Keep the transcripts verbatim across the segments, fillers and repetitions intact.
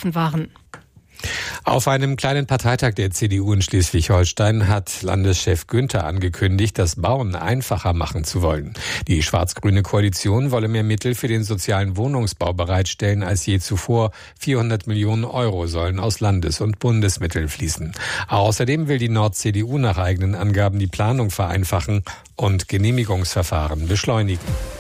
betroffen waren. Auf einem kleinen Parteitag der C D U in Schleswig-Holstein hat Landeschef Günther angekündigt, das Bauen einfacher machen zu wollen. Die schwarz-grüne Koalition wolle mehr Mittel für den sozialen Wohnungsbau bereitstellen als je zuvor. vierhundert Millionen Euro sollen aus Landes- und Bundesmitteln fließen. Außerdem will die Nord-C D U nach eigenen Angaben die Planung vereinfachen und Genehmigungsverfahren beschleunigen.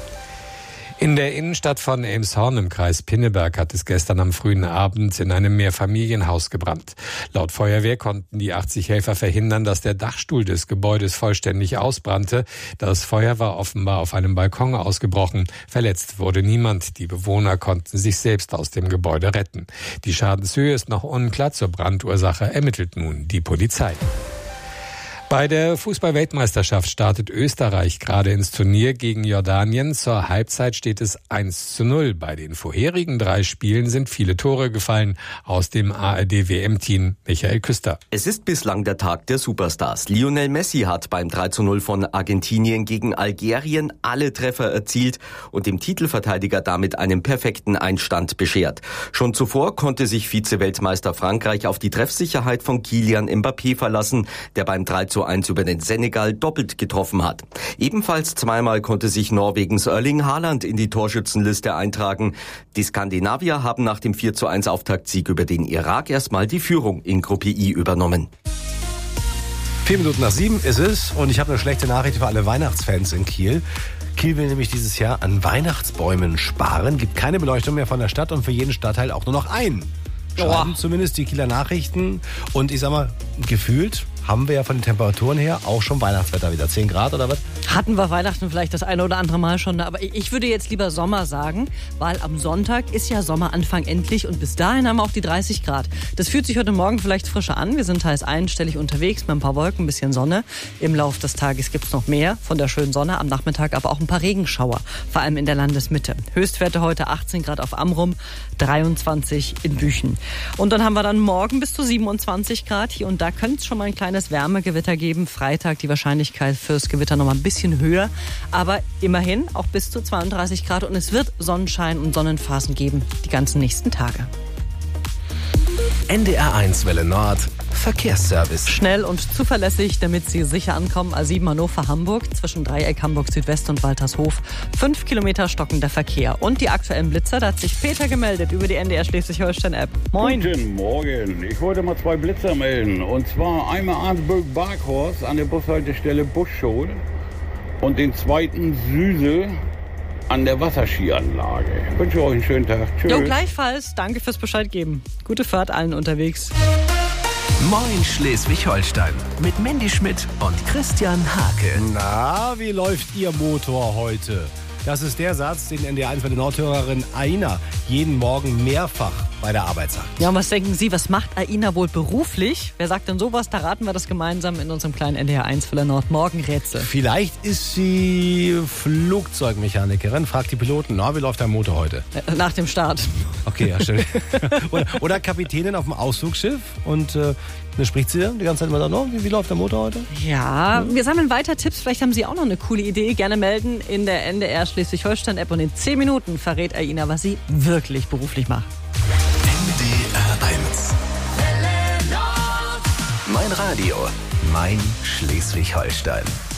In der Innenstadt von Elmshorn im Kreis Pinneberg hat es gestern am frühen Abend in einem Mehrfamilienhaus gebrannt. Laut Feuerwehr konnten die achtzig Helfer verhindern, dass der Dachstuhl des Gebäudes vollständig ausbrannte. Das Feuer war offenbar auf einem Balkon ausgebrochen. Verletzt wurde niemand. Die Bewohner konnten sich selbst aus dem Gebäude retten. Die Schadenshöhe ist noch unklar. Zur Brandursache ermittelt nun die Polizei. Bei der Fußball-Weltmeisterschaft startet Österreich gerade ins Turnier gegen Jordanien. Zur Halbzeit steht es eins zu null. Bei den vorherigen drei Spielen sind viele Tore gefallen. Aus dem A R D-W M-Team Michael Küster. Es ist bislang der Tag der Superstars. Lionel Messi hat beim drei zu null von Argentinien gegen Algerien alle Treffer erzielt und dem Titelverteidiger damit einen perfekten Einstand beschert. Schon zuvor konnte sich Vize-Weltmeister Frankreich auf die Treffsicherheit von Kylian Mbappé verlassen, der beim drei zu eins über den Senegal doppelt getroffen hat. Ebenfalls zweimal konnte sich Norwegens Erling Haaland in die Torschützenliste eintragen. Die Skandinavier haben nach dem vier zu eins Auftaktsieg über den Irak erstmal die Führung in Gruppe I übernommen. Vier Minuten nach sieben ist es und ich habe eine schlechte Nachricht für alle Weihnachtsfans in Kiel. Kiel will nämlich dieses Jahr an Weihnachtsbäumen sparen, gibt keine Beleuchtung mehr von der Stadt und für jeden Stadtteil auch nur noch einen. Schreiben oh. zumindest die Kieler Nachrichten. Und ich sag mal, gefühlt haben wir ja von den Temperaturen her auch schon Weihnachtswetter wieder. zehn Grad oder was? Hatten wir Weihnachten vielleicht das eine oder andere Mal schon. Aber ich würde jetzt lieber Sommer sagen, weil am Sonntag ist ja Sommeranfang endlich und bis dahin haben wir auch die dreißig Grad. Das fühlt sich heute Morgen vielleicht frischer an. Wir sind teils einstellig unterwegs mit ein paar Wolken, ein bisschen Sonne. Im Laufe des Tages gibt es noch mehr von der schönen Sonne. Am Nachmittag aber auch ein paar Regenschauer, vor allem in der Landesmitte. Höchstwerte heute achtzehn Grad auf Amrum, dreiundzwanzig in Büchen. Und dann haben wir dann morgen bis zu siebenundzwanzig Grad. Hier und da könnte es schon mal ein kleines Wärmegewitter geben. Freitag die Wahrscheinlichkeit fürs Gewitter noch mal ein bisschen höher. Aber immerhin auch bis zu zweiunddreißig Grad. Und es wird Sonnenschein und Sonnenphasen geben die ganzen nächsten Tage. N D R eins Welle Nord Verkehrsservice. Schnell und zuverlässig, damit Sie sicher ankommen. A sieben Hannover-Hamburg zwischen Dreieck Hamburg Südwest und Waltershof. Fünf Kilometer stockender Verkehr. Und die aktuellen Blitzer, da hat sich Peter gemeldet über die N D R Schleswig-Holstein-App. Moin. Guten Morgen. Ich wollte mal zwei Blitzer melden. Und zwar einmal Arnsburg-Barkhorst an der Bushaltestelle Buschschul und den zweiten Süsel an der Wasserskianlage. Ich wünsche euch einen schönen Tag. Tschüss. Jo, gleichfalls. Danke fürs Bescheid geben. Gute Fahrt allen unterwegs. Moin Schleswig-Holstein mit Mandy Schmidt und Christian Hake. Na, wie läuft Ihr Motor heute? Das ist der Satz, den N D R eins Welle Nord-Hörerin Aina jeden Morgen mehrfach bei der Arbeit sagt. Ja, und was denken Sie, was macht Aina wohl beruflich? Wer sagt denn sowas? Da raten wir das gemeinsam in unserem kleinen N D R eins Welle Nord Morgenrätsel. Vielleicht ist sie Flugzeugmechanikerin, fragt die Piloten, na, wie läuft der Motor heute? Nach dem Start. Okay, ja, schön. oder, oder Kapitänin auf dem Ausflugsschiff und äh, dann spricht sie die ganze Zeit immer so, wie, wie läuft der Motor heute? Ja, wir sammeln weiter Tipps. Vielleicht haben Sie auch noch eine coole Idee. Gerne melden in der N D R Schleswig-Holstein-App und in zehn Minuten verrät Aina, was sie wirklich beruflich macht. N D R eins. Mein Radio, mein Schleswig-Holstein.